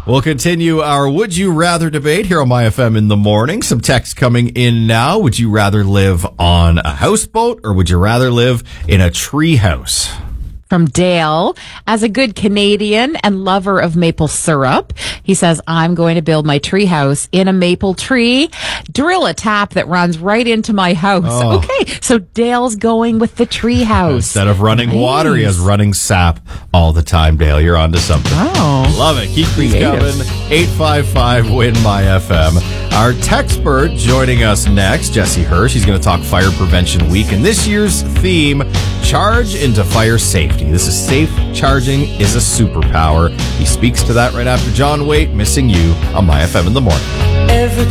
We'll continue our Would You Rather debate here on My FM in the morning. Some text coming in now. Would you rather live on a houseboat or would you rather live in a tree house? From Dale, as a good Canadian and lover of maple syrup, he says, I'm going to build my tree house in a maple tree, drill a tap that runs right into my house. Oh. Okay, so Dale's going with the tree house. Instead of running water, he has running sap all the time, Dale. You're onto something. Oh. Love it. Keep these Creative. coming. 855-WIN-MY-FM. Our Techspert joining us next, Jesse Hirsch. He's going to talk Fire Prevention Week. And this year's theme, Charge into Fire Safety. This is Safe Charging is a Superpower. He speaks to that right after John Waite, Missing You on My FM in the morning.